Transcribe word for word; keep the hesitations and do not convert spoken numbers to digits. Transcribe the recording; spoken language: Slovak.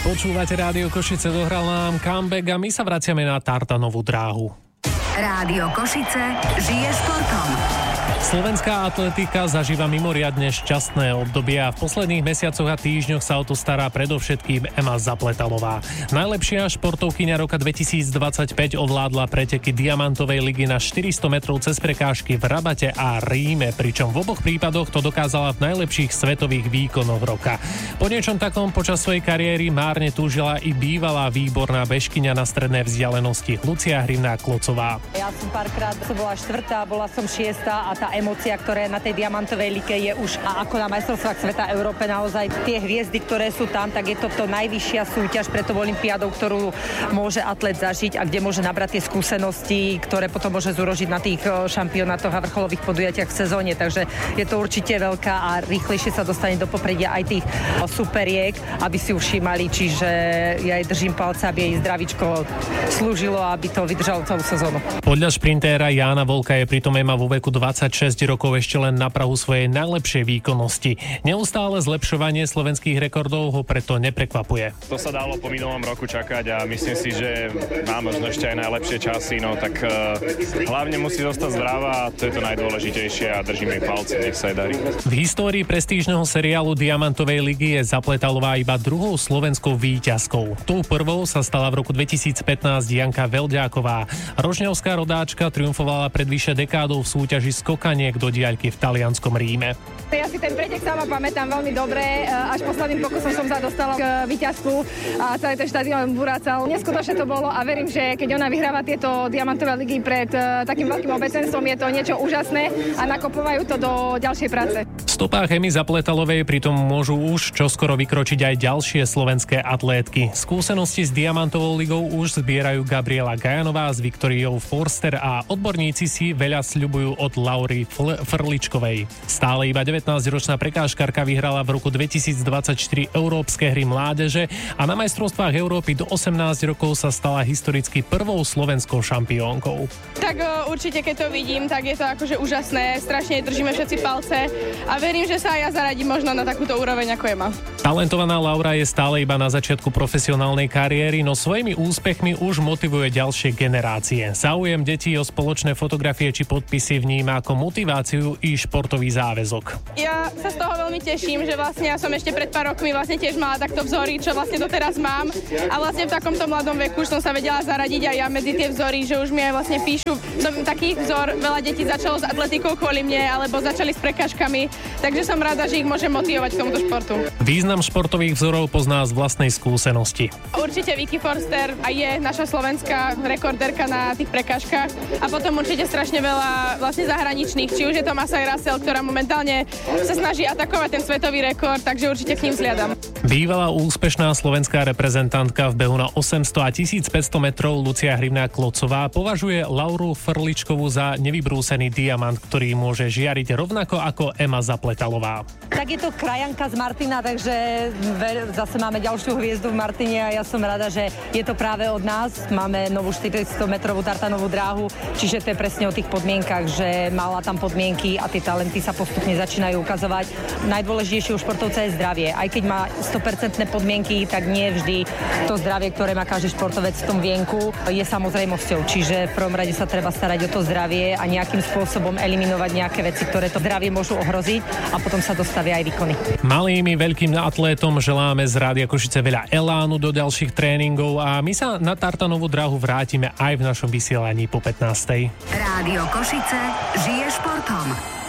Počúvate Rádio Košice, dohral nám comeback a my sa vraciame na tartanovú dráhu. Rádio Košice žije športom. Slovenská atletika zažíva mimoriadne šťastné obdobie a v posledných mesiacoch a týždňoch sa o to stará predovšetkým Ema Zapletalová. Najlepšia športovkyňa roka dvetisícdvadsaťpäť ovládla preteky Diamantovej ligy na štyristo metrov cez prekážky v Rabate a Ríme, pričom v oboch prípadoch to dokázala v najlepších svetových výkonoch roka. Po niečom takom počas svojej kariéry márne túžila i bývalá výborná bežkyňa na stredné vzdialenosti Lucia Hrimná-Klocová. Ja som párkrát som bola štvrtá, bola som šiesta a tá emócia, ktorá je na tej Diamantovej lige je už a ako na majstrovstvách sveta Európe naozaj tie hviezdy, ktoré sú tam, tak je to to najvyššia súťaž pred tou olympiádou, ktorú môže atlet zažiť a kde môže nabrať tie skúsenosti, ktoré potom môže zúrožiť na tých šampionátoch a vrcholových podujatiach v sezóne. Takže je to určite veľká a rýchlejšie sa dostane do popredia aj tých superiek, aby si už všímali, čiže ja jej držím palce, aby jej zdravíčko slúžilo a aby to vydržalo celú sezónu. Podľa šprintéra Jána Volka je pritom Ema vo veku dvadsaťšesť rokov ešte len na prahu svojej najlepšej výkonnosti. Neustále zlepšovanie slovenských rekordov ho preto neprekvapuje. To sa dalo po minulom roku čakať a myslím si, že má možno ešte aj najlepšie časy, no tak uh, hlavne musí zostať zdravá a to je to najdôležitejšie a držím jej palce, nech sa jej darí. V histórii prestížneho seriálu Diamantovej ligy je Zapletalová iba druhou slovenskou víťazkou. Tou prvou sa stala v roku dvetisícpätnásť Janka Velďáková. Rožňavská rodáčka triumfovala pred vyše dekádou v súťaži skokaniek do diaľky v talianskom Ríme. Ja si ten pretek sama pamätám veľmi dobre, až posledným pokusom som sa dostala k víťazstvu a celý ten štadión burácal. Neskutočne to bolo a verím, že keď ona vyhráva tieto diamantové ligy pred takým veľkým obecenstvom, je to niečo úžasné a nakopovajú to do ďalšej práce. V stopách Emy Zapletalovej pritom môžu už čoskoro vykročiť aj ďalšie slovenské atlétky. Skúsenosti s Diamantovou ligou už zbierajú Gabriela Gajanová s Viktoriou Forster a odborníci si veľa sľubujú od Laury Fl- Frličkovej. Stále iba devätnásťročná prekážkarka vyhrala v roku dvetisícdvadsaťštyri Európske hry mládeže a na majstrovstvách Európy do osemnásť rokov sa stala historicky prvou slovenskou šampiónkou. Tak určite, keď to vidím, tak je to akože úžasné. Strašne držíme všetci palce a verím, že sa aj ja zaradím možno na takúto úroveň, ako je má. Talentovaná Laura je stále iba na začiatku profesionálnej kariéry, no svojimi úspechmi už motivuje ďalšie generácie. Záujem detí o spoločné fotografie či podpisy vníma ako motiváciu i športový záväzok. Ja sa z toho veľmi teším, že vlastne ja som ešte pred pár rokmi vlastne tiež mala takto vzory, čo vlastne doteraz mám. A vlastne v takomto mladom veku už som sa vedela zaradiť aj ja medzi tie vzory, že už mi aj vlastne píšu. Som taký vzor, veľa detí začalo s atletikou kvôli mne, alebo začali s prekážkami, takže som rada, že ich môžem motivovať k tomuto športu. Význam športových vzorov pozná z vlastnej skúsenosti. Určite Vicky Forster a je naša slovenská rekordérka na tých prekážkach a potom určite strašne veľa vlastne zahraničných, či už je to Masai Russell, ktorá momentálne sa snaží atakovať ten svetový rekord, takže určite k ním zliadam. Bývalá úspešná slovenská reprezentantka v behu na osemsto a tisícpäťsto metrov Lucia Hrimná-Klocová považuje Lauru Frličkovú za nevybrúsený diamant, ktorý môže žiariť rovnako ako Ema Zapletalová. Tak je to krajanka z Martina, takže zase máme ďalšiu hviezdu v Martine a ja som rada, že je to práve od nás. Máme novú štyristo metrovú tartanovú dráhu, čiže to je presne o tých podmienkach, že mala tam podmienky a tie talenty sa postupne začínajú ukazovať. Najdôležitejšie u športovca je zdravie. Aj keď má sto percent podmienky, tak nie vždy to zdravie, ktoré má každý športovec v tom vienku, je samozrejmosťou. Čiže v prvom rade sa treba starať o to zdravie a nejakým spôsobom eliminovať nejaké veci, ktoré to zdravie môžu ohroziť a potom sa dostavia aj výkony. Malým i veľkým atlétom želáme z Rádia Košice veľa elánu do ďalších tréningov a my sa na tartanovú dráhu vrátime aj v našom vysielaní po pätnástej. Rádio Košice žije športom.